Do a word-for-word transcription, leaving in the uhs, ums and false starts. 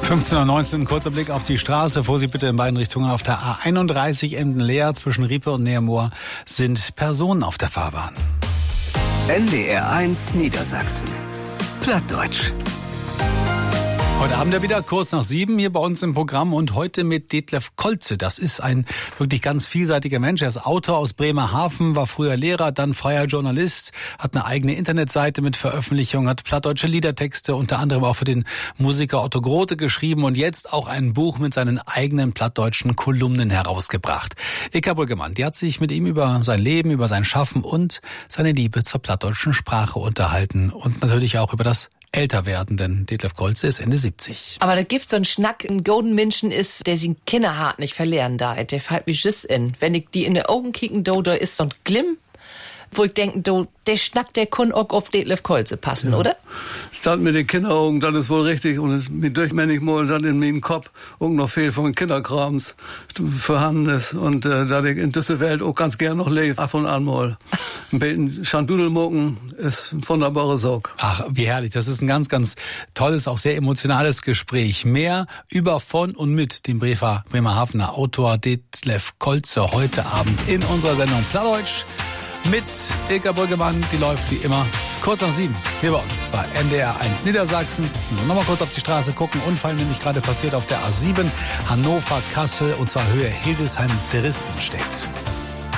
fünfzehn Uhr neunzehn, kurzer Blick auf die Straße. Vorsicht bitte in beiden Richtungen. Auf der A einunddreißig Emden-Leer zwischen Riepe und Nehemoor sind Personen auf der Fahrbahn. N D R eins Niedersachsen. Plattdeutsch. Heute Abend ja wieder kurz nach sieben hier bei uns im Programm und heute mit Detlef Kolze. Das ist ein wirklich ganz vielseitiger Mensch. Er ist Autor aus Bremerhaven, war früher Lehrer, dann freier Journalist, hat eine eigene Internetseite mit Veröffentlichung, hat plattdeutsche Liedertexte unter anderem auch für den Musiker Otto Grote geschrieben und jetzt auch ein Buch mit seinen eigenen plattdeutschen Kolumnen herausgebracht. Ika Brüggemann, die hat sich mit ihm über sein Leben, über sein Schaffen und seine Liebe zur plattdeutschen Sprache unterhalten und natürlich auch über das älter werden, denn Detlef Kolze ist Ende siebzig. Aber da gibt so ein Schnack, ein golden Menschen ist, der sich Kinderhart nicht verlieren da. Der fällt mir just in. Wenn ich die in die Augen kicken, do, da ist so ein Glimm, wo ich denke, do, der Schnack, der kann auch auf Detlef Kolze passen, ja. Oder? Stand mit den Kinderaugen, das ist wohl richtig. Und mit durchmännig mal dann in meinen Kopf auch noch viel von Kinderkrams vorhanden ist. Und äh, da ich in dieser Welt auch ganz gern noch lebe, ab und an mal. Ein bisschen Schandudelmucken ist ein wunderbarer Saug. Ach, wie herrlich. Das ist ein ganz, ganz tolles, auch sehr emotionales Gespräch. Mehr über, von und mit dem Bremer, Bremerhavener Autor Detlef Kolze heute Abend in unserer Sendung Plattdeutsch. Mit Ilka Brüggemann, die läuft wie immer kurz nach sieben hier bei uns bei N D R eins Niedersachsen. Nochmal kurz auf die Straße gucken. Unfall nämlich gerade passiert auf der A sieben Hannover-Kassel und zwar Höhe Hildesheim-Drispenstedt.